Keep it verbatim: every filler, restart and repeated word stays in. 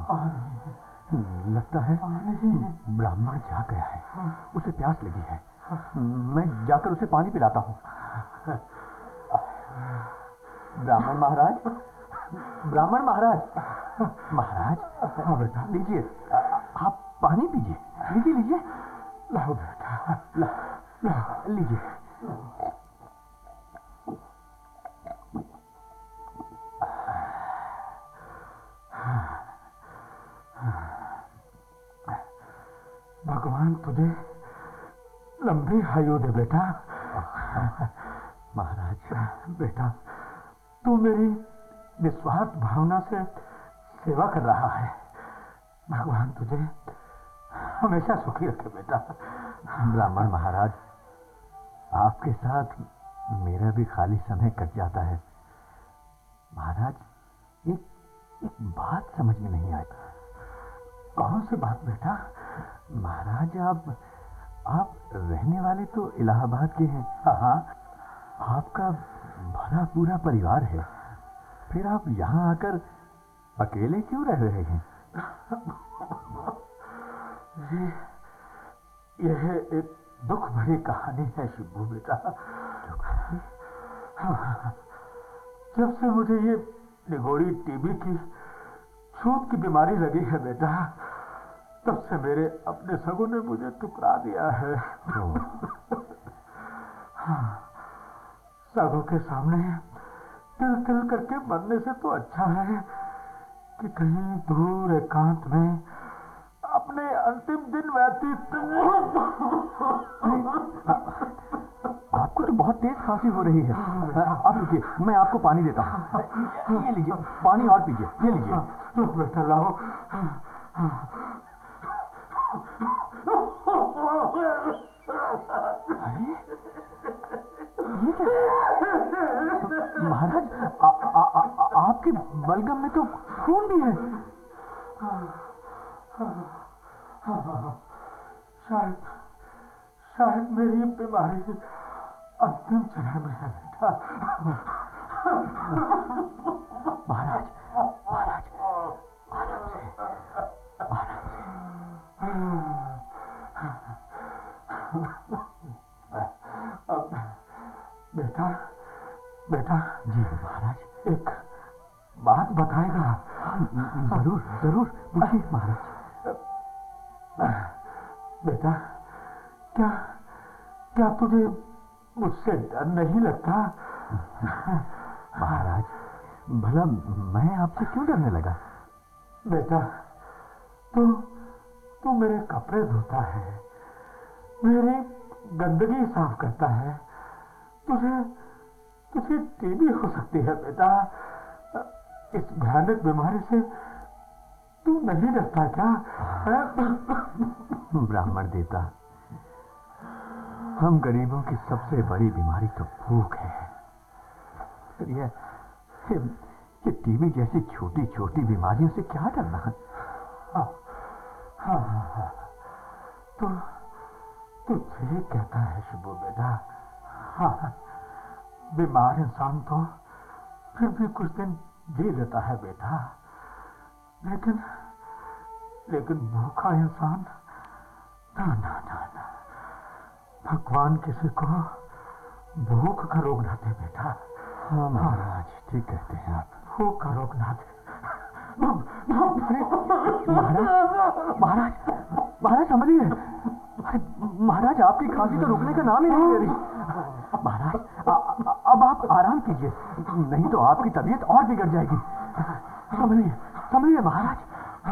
लगता है ब्राह्मण जा गया है, उसे प्यास लगी है। मैं जाकर उसे पानी पिलाता हूँ। ब्राह्मण महाराज, ब्राह्मण महाराज, महाराज। हाँ बेटा, लीजिए, आप पानी पीजिए। लीजिए लीजिए। लाओ बेटा, ला, ला, लीजिए। भगवान तुझे लंबी आयु दे बेटा। महाराज, बेटा तू मेरी निस्वार्थ भावना से सेवा कर रहा है। भगवान तुझे हमेशा सुखी रखे बेटा। ब्राह्मण महाराज, आपके साथ मेरा भी खाली समय कट जाता है। महाराज, एक एक बात समझ में नहीं आई। कौन सी बात बेटा? महाराज, आप आप रहने वाले तो इलाहाबाद के हैं। हाँ, आपका भरा पूरा परिवार है, फिर आप यहाँ आकर अकेले क्यों रह रहे हैं? ये यह एक दुख भरी कहानी है शिबू बेटा। हाँ, जब से मुझे ये निगोड़ी टीबी की छूत की बीमारी लगी है बेटा, तब से मेरे अपने सगों ने मुझे ठुकरा दिया है। हाँ, सगों के सामने तिल तिल करके मरने से तो अच्छा है कि कहीं दूर एकांत में अपने अंतिम दिन व्यतीत। आपको तो बहुत तेज खांसी हो रही है। आप रुकिए, मैं आपको पानी देता हूँ। ये लीजिए, पानी और पीजिए। ये लीजिए। बेटा लाओ। अरे ये क्या महाराज, आ, आ, आ, आ, आपके बलगम में तो खून भी है। शायद शायद मेरी बीमारी अंतिम चरण में है बेटा। महाराज, महाराज, आराम से, आराम से। बेटा, बेटा। जी महाराज। एक बात बताएगा? जरूर जरूर, पूछिए महाराज। बेटा, क्या क्या तुझे मुझसे डर नहीं लगता? महाराज, भला मैं आपसे क्यों डरने लगा? बेटा, तू तू मेरे कपड़े धोता है, मेरी गंदगी साफ करता है। तुझे तुझे टीबी हो सकती है बेटा। इस भयानक बीमारी से तू नहीं डरता क्या? ब्राह्मण देवता, हम गरीबों की सबसे बड़ी बीमारी तो भूख है। ये ये टीबी जैसी छोटी छोटी बीमारियों से क्या डरना है? हाँ, हाँ, हाँ, तो तू ठीक कहता है शिबू बेटा। हाँ, बीमार इंसान तो फिर भी कुछ दिन जी लेता है बेटा, लेकिन लेकिन भूखा इंसान ना ना ना ना। भगवान किसी को भूख का रोग ना दे बेटा। हाँ महाराज, ठीक कहते हैं आप। भूख का रोग ना दे। महाराज, महाराज, महाराज समझिए। महाराज, आपकी खांसी तो रुकने का नाम ही नहीं ले रही। महाराज, अब आप आराम कीजिए, नहीं तो आपकी तबीयत और बिगड़ जाएगी। समझिए, समझिए महाराज।